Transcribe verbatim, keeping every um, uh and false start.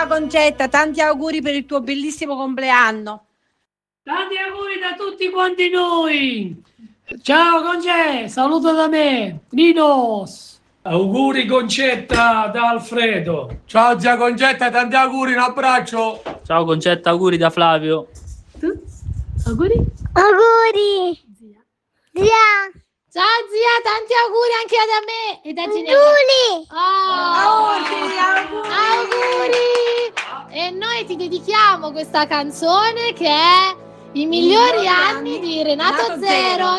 Zia Concetta, tanti auguri per il tuo bellissimo compleanno. Tanti auguri da tutti quanti noi. Ciao Conce, saluto da me, Ninos. Auguri Concetta da Alfredo. Ciao zia Concetta, tanti auguri, un abbraccio. Ciao Concetta, auguri da Flavio. Tu? Auguri? Auguri. Zia. Zia. Ciao zia, tanti auguri anche da me e da Ginevra. Giulia. Oh, Auguri, auguri. auguri! E noi ti dedichiamo questa canzone che è I migliori anni di Renato Zero.